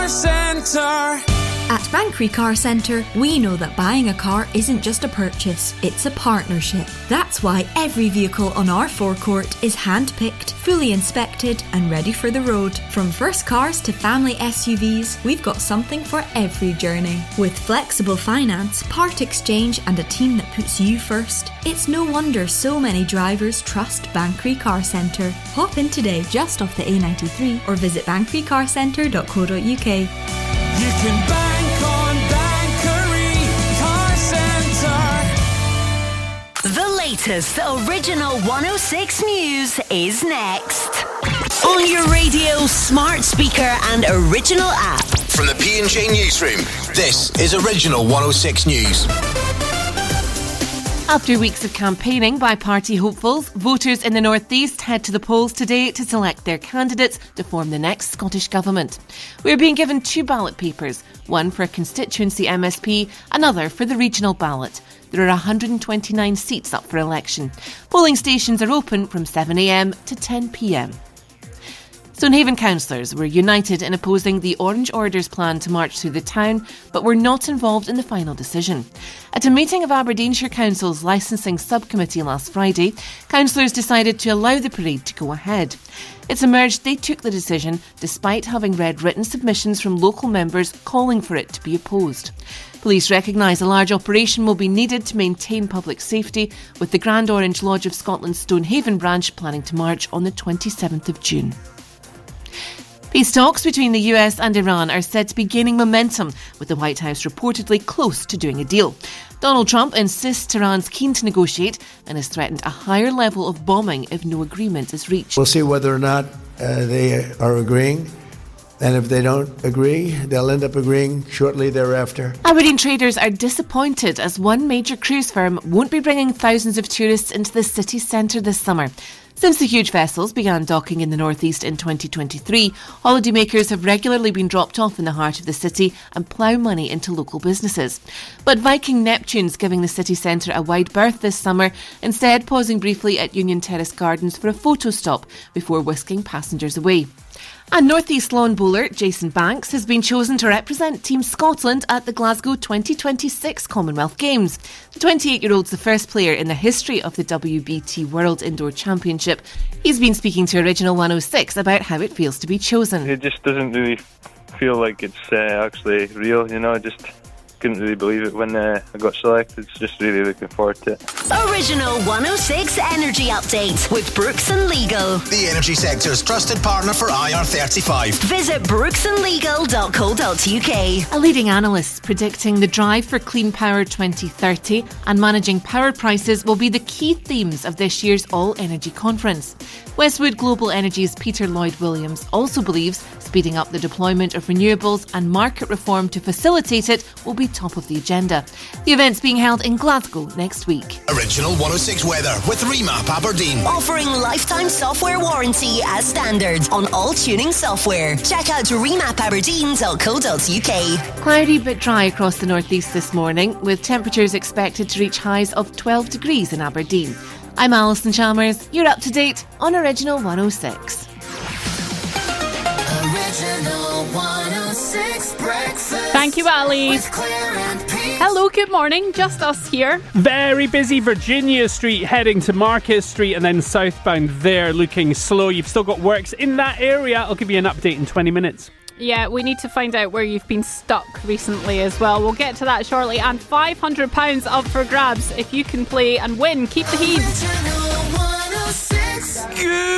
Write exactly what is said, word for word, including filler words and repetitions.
Centre. At Bankery Car Centre, we know that buying a car isn't just a purchase, it's a partnership. That's why every vehicle on our forecourt is hand-picked, fully inspected and ready for the road. From first cars to family S U Vs, we've got something for every journey. With flexible finance, part exchange and a team that puts you first, it's no wonder so many drivers trust Bankery Car Centre. Hop in today just off the A ninety-three or visit bankery car centre dot co dot uk. You can bank on Bankery Car Centre. The latest original one oh six news is next. On your radio, smart speaker and original app. From the P and J Newsroom, this is Original one oh six News. After weeks of campaigning by party hopefuls, voters in the North East head to the polls today to select their candidates to form the next Scottish Government. We're being given two ballot papers, one for a constituency M S P, another for the regional ballot. There are one hundred twenty-nine seats up for election. Polling stations are open from seven a m to ten p m. Stonehaven councillors were united in opposing the Orange Order's plan to march through the town, but were not involved in the final decision. At a meeting of Aberdeenshire Council's licensing subcommittee last Friday, councillors decided to allow the parade to go ahead. It's emerged they took the decision despite having read written submissions from local members calling for it to be opposed. Police recognise a large operation will be needed to maintain public safety, with the Grand Orange Lodge of Scotland's Stonehaven branch planning to march on the twenty-seventh of June. Peace talks between the U S and Iran are said to be gaining momentum, with the White House reportedly close to doing a deal. Donald Trump insists Tehran's keen to negotiate and has threatened a higher level of bombing if no agreement is reached. We'll see whether or not uh, they are agreeing. And if they don't agree, they'll end up agreeing shortly thereafter. Aberdeen traders are disappointed as one major cruise firm won't be bringing thousands of tourists into the city centre this summer. Since the huge vessels began docking in the North East in twenty twenty-three, holidaymakers have regularly been dropped off in the heart of the city and plough money into local businesses. But Viking Neptune's giving the city centre a wide berth this summer, instead pausing briefly at Union Terrace Gardens for a photo stop before whisking passengers away. And North East lawn bowler Jason Banks has been chosen to represent Team Scotland at the Glasgow twenty twenty-six Commonwealth Games. The twenty-eight-year-old's the first player in the history of the W B T World Indoor Championship. He's been speaking to Original one oh six about how it feels to be chosen. It just doesn't really feel like it's uh, actually real, you know, I just couldn't really believe it when uh, I got selected. It's just really looking forward to it. Original one oh six Energy Update with Brooks and Legal. The energy sector's trusted partner for I R thirty-five. Visit brooks and legal dot co dot uk. A leading analyst predicting the drive for clean power twenty thirty and managing power prices will be the key themes of this year's All Energy Conference. Westwood Global Energy's Peter Lloyd-Williams also believes speeding up the deployment of renewables and market reform to facilitate it will be top of the agenda. The event's being held in Glasgow next week. Original one oh six Weather with Remap Aberdeen. Offering lifetime software warranty as standard on all tuning software. Check out remap aberdeen dot co dot uk. Cloudy but dry across the northeast this morning, with temperatures expected to reach highs of twelve degrees in Aberdeen. I'm Alison Chalmers. You're up to date on Original one oh six. Original one oh six Breakfast. Thank you, Ali. Hello, good morning. Just us here. Very busy Virginia Street heading to Marcus Street and then southbound there looking slow. You've still got works in that area. I'll give you an update in twenty minutes. Yeah, we need to find out where you've been stuck recently as well. We'll get to that shortly. And five hundred pounds up for grabs if you can play and win. Keep the heat. Original one oh six. Good